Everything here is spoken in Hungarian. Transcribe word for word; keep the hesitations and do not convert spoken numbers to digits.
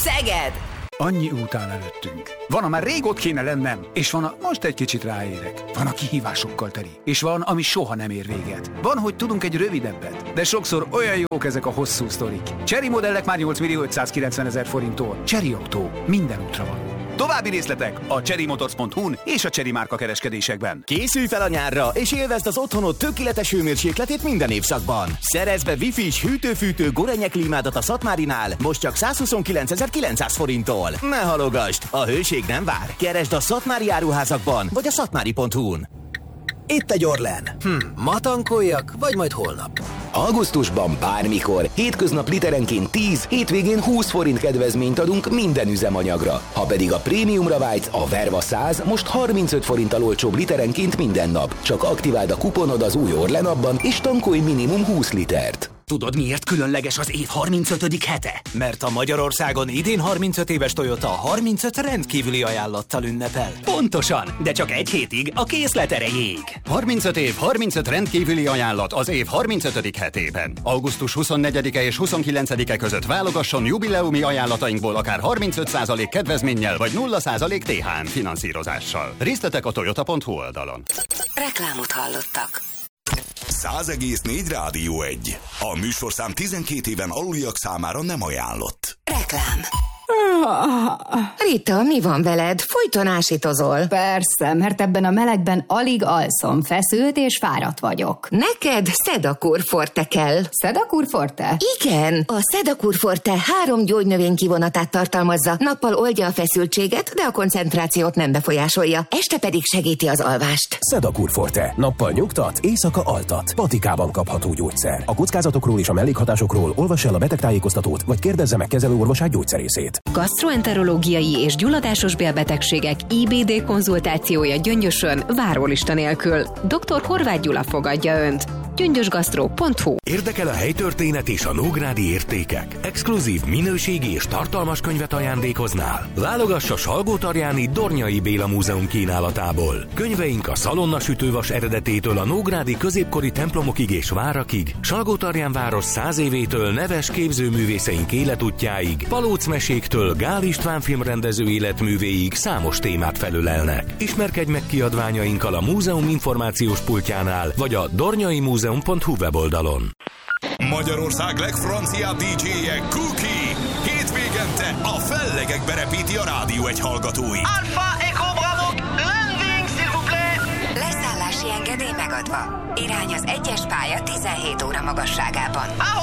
Szeged! Annyi út áll előttünk. Van, amár rég ott kéne lennem, és van, a most egy kicsit ráérek. Van, a kihívásokkal teli, és van, ami soha nem ér véget. Van, hogy tudunk egy rövidebbet, de sokszor olyan jók ezek a hosszú sztorik. Chery modellek már nyolc millió ötszázkilencven ezer forinttól. Chery Autó. Minden útra való. További részletek a chery motors pont hu-n és a Chery márka kereskedésekben. Készülj fel a nyárra, és élvezd az otthonod tökéletes hőmérsékletét minden évszakban. Szerezd be Wi-Fi-s hűtő-fűtő Gorenje klímádat a Szatmárinál, most csak százhuszonkilencezer-kilencszáz forinttól. Ne halogasd, a hőség nem vár. Keresd a szatmári áruházakban, vagy a szatmári pont hu-n. Itt egy Orlen. Hm, ma tankoljak, vagy majd holnap? Augusztusban bármikor, hétköznap literenként tíz, hétvégén húsz forint kedvezményt adunk minden üzemanyagra. Ha pedig a prémiumra vágysz, a Verva száz most harmincöt forinttal olcsóbb literenként minden nap. Csak aktiváld a kuponod az új Orlen appban, és tankolj minimum húsz litert. Tudod, miért különleges az év harmincötödik hete? Mert a Magyarországon idén harmincöt éves Toyota harmincöt rendkívüli ajánlattal ünnepel. Pontosan, de csak egy hétig a készlet erejéig. harmincöt év, harmincöt rendkívüli ajánlat az év harmincötödik hetében. augusztus huszonnegyedike és huszonkilencedike között válogasson jubileumi ajánlatainkból akár harmincöt százalék kedvezménnyel vagy nulla százalék té há em finanszírozással. Részletek a toyota pont hu oldalon. Reklámot hallottak. száz egész négy Rádió egy. A műsorszám tizenkét éven aluliak számára nem ajánlott. Reklám. Rita, mi van veled? Folyton ásítozol. Persze, mert ebben a melegben alig alszom, feszült és fáradt vagyok. Neked Sedakur Forte kell. Sedakur Forte? Igen, a Sedakur Forte három gyógynövény kivonatát tartalmazza. Nappal oldja a feszültséget, de a koncentrációt nem befolyásolja. Este pedig segíti az alvást. Sedakur Forte. Nappal nyugtat, éjszaka altat. Patikában kapható gyógyszer. A kockázatokról és a mellékhatásokról olvass el a betegtájékoztatót, vagy kérdezze meg kezelőorvosát gyógyszerészét. Gasztroenterológiai és gyulladásos bélbetegségek i bé dé konzultációja Gyöngyösön várólista nélkül. doktor Horváth Gyula fogadja Önt. gyöngyösgasztró pont hu. Érdekel a helytörténet és a nógrádi értékek? Exkluzív minőségi és tartalmas könyvet ajándékoznál? Válogass a Salgótarjáni Dornyai Béla Múzeum kínálatából. Könyveink a Szalonna sütővas eredetétől a nógrádi középkori templomokig és várakig, Salgótarján város száz évétől neves képzőművészeink életútjáig, Palócmeséktől Gál István filmrendező életművéig számos témát felölelnek. Ismerkedj meg kiadványainkkal a múzeum információs pultjánál, vagy a dornyai múzeum pont hu weboldalon. Magyarország legfranciább dé dzséje Cookie. Hétvégente a fellegekbe repíti a Rádió egy hallgatói. Alpha Echo Bravo, landing s'il vous plaît. Leszállási engedély megadva. Irány az egyes pálya tizenhét óra magasságában.